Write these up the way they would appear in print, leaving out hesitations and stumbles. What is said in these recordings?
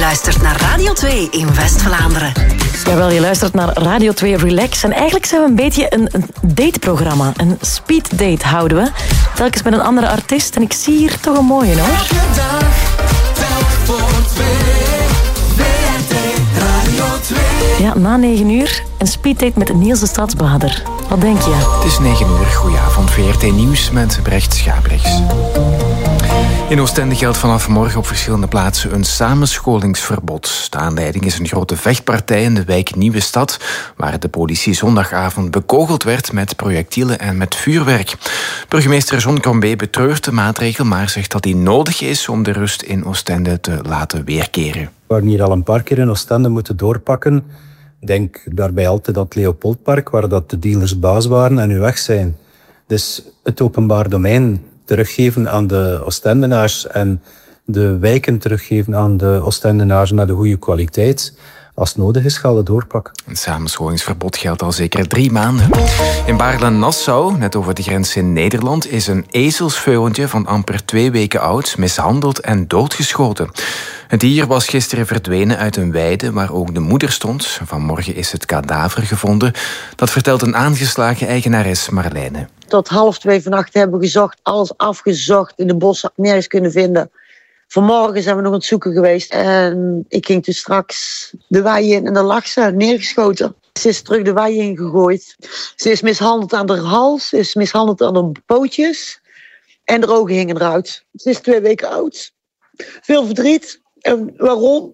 luistert naar Radio 2 in West-Vlaanderen. Jawel, je luistert naar Radio 2 Relax. En eigenlijk zijn we een beetje een dateprogramma. Een speeddate houden we. Telkens met een andere artiest. En ik zie hier toch een mooie, hoor. Elke dag, telk voor twee. WRT Radio 2. Ja, na 9 uur een speeddate met Niels de Stadsbader. Wat denk je? Het is 9 uur. Goedenavond. VRT Nieuws met Brecht Schabrichs. In Oostende geldt vanaf morgen op verschillende plaatsen een samenscholingsverbod. De aanleiding is een grote vechtpartij in de wijk Nieuwe Stad, waar de politie zondagavond bekogeld werd met projectielen en met vuurwerk. Burgemeester John Crombé betreurt de maatregel, maar zegt dat die nodig is om de rust in Oostende te laten weerkeren. We waren hier al een paar keer in Oostende moeten doorpakken. Ik denk daarbij altijd aan het Leopoldpark, waar dat de dealers baas waren en nu weg zijn. Dus het openbaar domein teruggeven aan de Oostendenaars en de wijken teruggeven aan de Oostendenaars naar de goede kwaliteit. Als het nodig is, gaan we het doorpakken. Een samenscholingsverbod geldt al zeker 3 maanden. In Baarle-Nassau, net over de grens in Nederland, is een ezelsveulentje van amper 2 weken oud mishandeld en doodgeschoten. Het dier was gisteren verdwenen uit een weide waar ook de moeder stond. Vanmorgen is het kadaver gevonden. Dat vertelt een aangeslagen eigenares Marlijne. Tot 1:30 vannacht hebben we gezocht, alles afgezocht, in de bossen nergens kunnen vinden. Vanmorgen zijn we nog aan het zoeken geweest en ik ging toen straks de wei in en daar lag ze neergeschoten. Ze is terug de wei in gegooid. Ze is mishandeld aan haar hals, ze is mishandeld aan haar pootjes en de ogen hingen eruit. Ze is 2 weken oud. Veel verdriet. En waarom?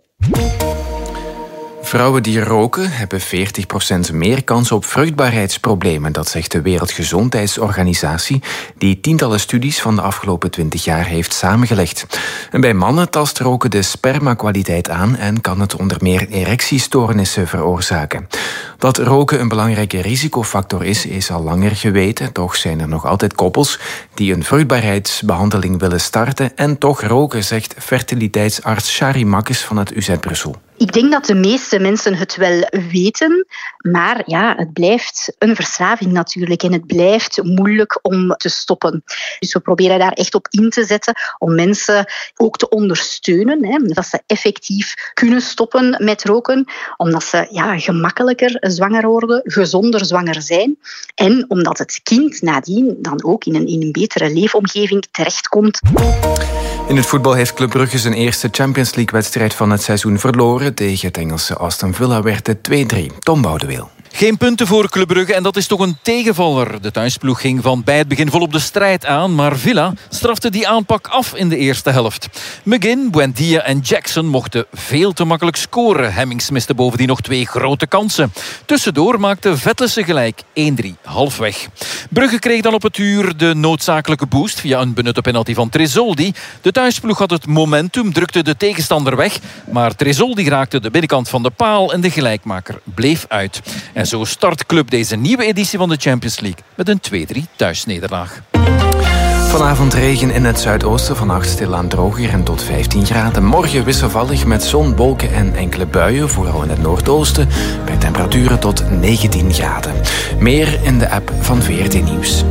Vrouwen die roken hebben 40% meer kans op vruchtbaarheidsproblemen. Dat zegt de Wereldgezondheidsorganisatie, die tientallen studies van de afgelopen 20 jaar heeft samengelegd. En bij mannen tast roken de spermakwaliteit aan en kan het onder meer erectiestoornissen veroorzaken. Dat roken een belangrijke risicofactor is al langer geweten. Toch zijn er nog altijd koppels die een vruchtbaarheidsbehandeling willen starten en toch roken, zegt fertiliteitsarts Shari Makkes van het UZ Brussel. Ik denk dat de meeste mensen het wel weten, maar ja, het blijft een verslaving natuurlijk en het blijft moeilijk om te stoppen. Dus we proberen daar echt op in te zetten om mensen ook te ondersteunen, dat ze effectief kunnen stoppen met roken, omdat ze gemakkelijker zwanger worden, gezonder zwanger zijn en omdat het kind nadien dan ook in een betere leefomgeving terechtkomt. In het voetbal heeft Club Brugge zijn eerste Champions League-wedstrijd van het seizoen verloren. Tegen het Engelse Aston Villa werd het 2-3. Tom Boudeweel. Geen punten voor Club Brugge en dat is toch een tegenvaller. De thuisploeg ging van bij het begin volop de strijd aan, maar Villa strafte die aanpak af in de eerste helft. McGinn, Buendia en Jackson mochten veel te makkelijk scoren. Hemmings miste bovendien nog 2 grote kansen. Tussendoor maakte Vetlesen gelijk 1-3 halfweg. Brugge kreeg dan op het uur de noodzakelijke boost via een benutte penalty van Tresoldi. De thuisploeg had het momentum, drukte de tegenstander weg, maar Tresoldi raakte de binnenkant van de paal en de gelijkmaker bleef uit. En zo start Club deze nieuwe editie van de Champions League met een 2-3 thuisnederlaag. Vanavond regen in het zuidoosten, vannacht stilaan droger en tot 15 graden. Morgen wisselvallig met zon, wolken en enkele buien, vooral in het noordoosten, bij temperaturen tot 19 graden. Meer in de app van VRT Nieuws.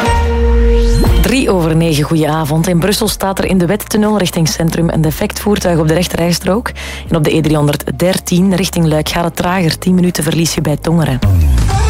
9:03, goedenavond. In Brussel staat er in de Wettunnel richting Centrum een defect voertuig op de rechterrijstrook. En op de E313 richting Luik gaat het trager. 10 minuten verlies je bij Tongeren.